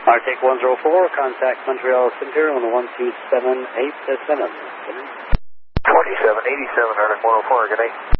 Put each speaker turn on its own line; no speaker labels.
Arctic 104, contact Montreal Center on the 1278 Simmons.
2787, Arctic 104, good night.